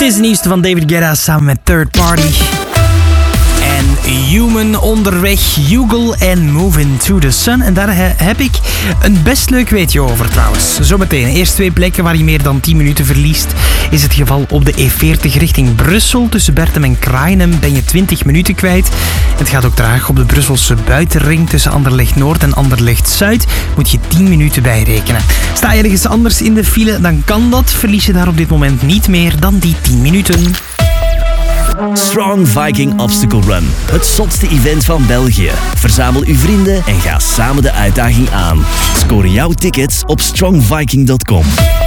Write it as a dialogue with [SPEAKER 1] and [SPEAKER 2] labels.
[SPEAKER 1] is de nieuwste van David Guetta samen met Third Party. En Human onderweg, Hugel en Moving to the Sun. En daar heb ik een best leuk weetje over trouwens. Zometeen, eerst 2 plekken waar je meer dan 10 minuten verliest. Is het geval op de E40 richting Brussel. Tussen Bertem en Kraaienhem ben je 20 minuten kwijt. Het gaat ook traag op de Brusselse buitenring. Tussen Anderlecht Noord en Anderlecht Zuid moet je 10 minuten bijrekenen. Sta je ergens anders in de file, dan kan dat. Verlies je daar op dit moment niet meer dan die 10 minuten.
[SPEAKER 2] Strong Viking Obstacle Run. Het zotste event van België. Verzamel uw vrienden en ga samen de uitdaging aan. Score jouw tickets op strongviking.com.